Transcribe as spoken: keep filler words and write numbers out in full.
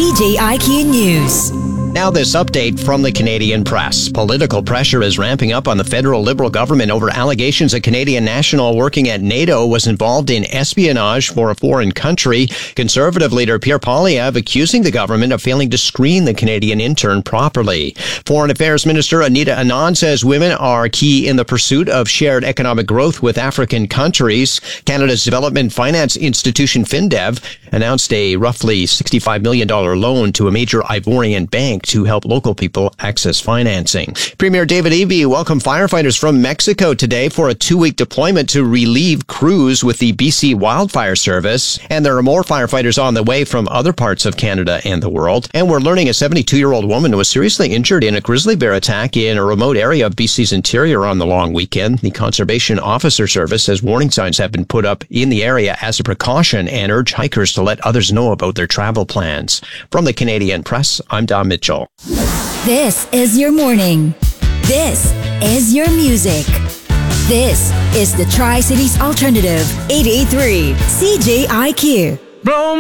C J I Q News. Now this update from the Canadian press. Political pressure is ramping up on the federal Liberal government over allegations a Canadian national working at NATO was involved in espionage for a foreign country. Conservative leader Pierre Poilievre accusing the government of failing to screen the Canadian intern properly. Foreign Affairs Minister Anita Anand says women are key in the pursuit of shared economic growth with African countries. Canada's Development Finance Institution, FinDev, announced a roughly sixty-five million dollars loan to a major Ivorian bank to help local people access financing. Premier David Eby welcomed firefighters from Mexico today for a two-week deployment to relieve crews with the B C Wildfire Service. And there are more firefighters on the way from other parts of Canada and the world. And we're learning a seventy-two-year-old woman was seriously injured in a grizzly bear attack in a remote area of B C's interior on the long weekend. The Conservation Officer Service says warning signs have been put up in the area as a precaution and urge hikers to let others know about their travel plans. From the Canadian Press, I'm Don Mitchell. This is your morning. This is your music. This is the Tri-Cities Alternative eight eighty-three C J I Q. Blow